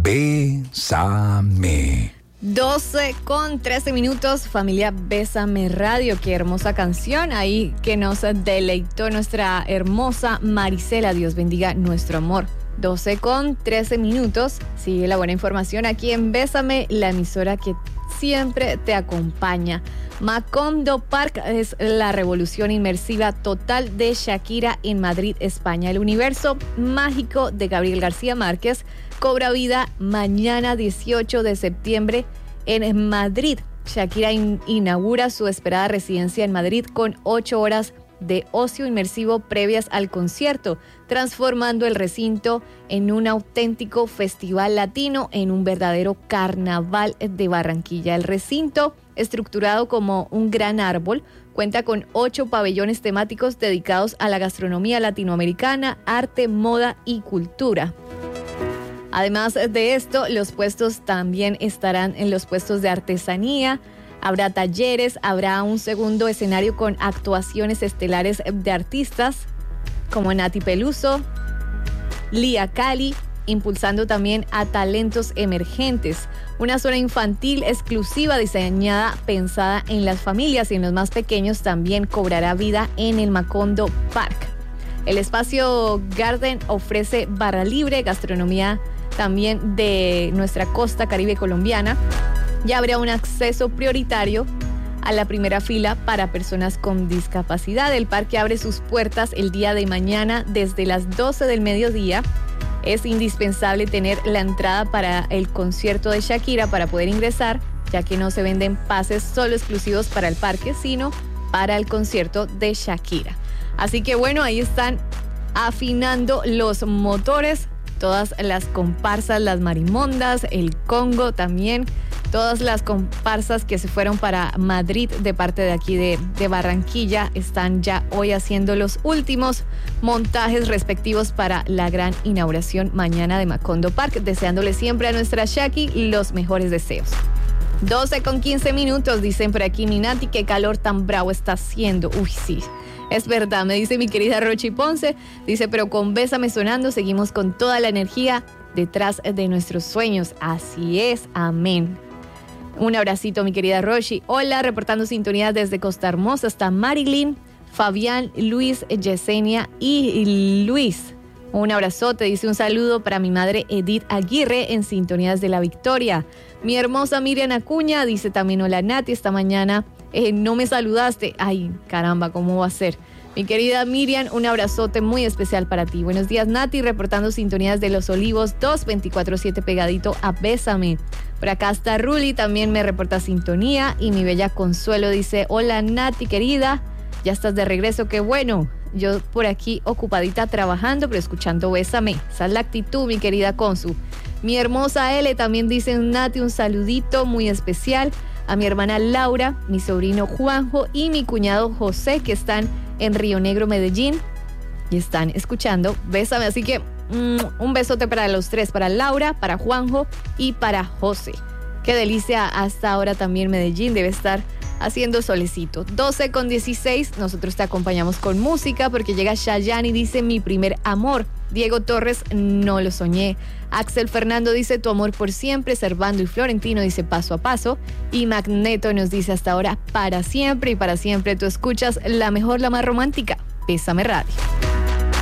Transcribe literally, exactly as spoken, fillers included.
Bésame. doce con trece minutos, familia Bésame Radio. Qué hermosa canción ahí que nos deleitó nuestra hermosa Marisela. Dios bendiga nuestro amor. doce con trece minutos. Sigue la buena información aquí en Bésame, la emisora que siempre te acompaña. Macondo Park es la revolución inmersiva total de Shakira en Madrid, España. El universo mágico de Gabriel García Márquez cobra vida mañana dieciocho de septiembre en Madrid. Shakira in- inaugura su esperada residencia en Madrid con ocho horas de ocio inmersivo previas al concierto, transformando el recinto en un auténtico festival latino, en un verdadero carnaval de Barranquilla. El recinto, estructurado como un gran árbol, cuenta con ocho pabellones temáticos dedicados a la gastronomía latinoamericana, arte, moda y cultura. Además de esto, los puestos también estarán en los puestos de artesanía. Habrá talleres, habrá un segundo escenario con actuaciones estelares de artistas como Nati Peluso, Lía Cali, impulsando también a talentos emergentes. Una zona infantil exclusiva diseñada, pensada en las familias y en los más pequeños también cobrará vida en el Macondo Park. El espacio Garden ofrece barra libre, gastronomía también de nuestra costa caribe colombiana. Ya habrá un acceso prioritario a la primera fila para personas con discapacidad. El parque abre sus puertas el día de mañana desde las doce del mediodía. Es indispensable tener la entrada para el concierto de Shakira para poder ingresar, ya que no se venden pases solo exclusivos para el parque, sino para el concierto de Shakira. Así que bueno, ahí están afinando los motores, todas las comparsas, las marimondas, el Congo también, todas las comparsas que se fueron para Madrid de parte de aquí de, de Barranquilla están ya hoy haciendo los últimos montajes respectivos para la gran inauguración mañana de Macondo Park, deseándole siempre a nuestra Shaki los mejores deseos. doce con quince minutos, dicen por aquí, Minati, qué calor tan bravo está haciendo. Uy, sí. Es verdad, me dice mi querida Rochi Ponce, dice, pero con Bésame sonando seguimos con toda la energía detrás de nuestros sueños. Así es, amén. Un abracito, mi querida Rochi. Hola, reportando sintonía desde Costa Hermosa, está Marilyn, Fabián, Luis, Yesenia y Luis. Un abrazote, dice un saludo para mi madre Edith Aguirre en Sintonías de la Victoria. Mi hermosa Miriam Acuña dice también, hola Nati, esta mañana eh, no me saludaste. Ay, caramba, ¿cómo va a ser? Mi querida Miriam, un abrazote muy especial para ti. Buenos días, Nati, reportando Sintonías de Los Olivos dos, veinticuatro siete pegadito a Bésame. Por acá está Ruli, también me reporta sintonía. Y mi bella Consuelo dice, hola Nati, querida, ya estás de regreso, qué bueno. Yo por aquí ocupadita trabajando, pero escuchando Bésame. Esa es la actitud, mi querida Consu. Mi hermosa L también dice, Nati, un saludito muy especial a mi hermana Laura, mi sobrino Juanjo y mi cuñado José, que están en Río Negro, Medellín, y están escuchando Bésame. Así que mm, un besote para los tres, para Laura, para Juanjo y para José. Qué delicia hasta ahora también Medellín, debe estar haciendo solecito. doce con dieciséis, nosotros te acompañamos con música porque llega Chayanne y dice, mi primer amor. Diego Torres, no lo soñé. Axel Fernando dice, tu amor por siempre. Servando y Florentino dice, paso a paso. Y Magneto nos dice hasta ahora, para siempre y para siempre. Tú escuchas la mejor, la más romántica, Bésame Radio.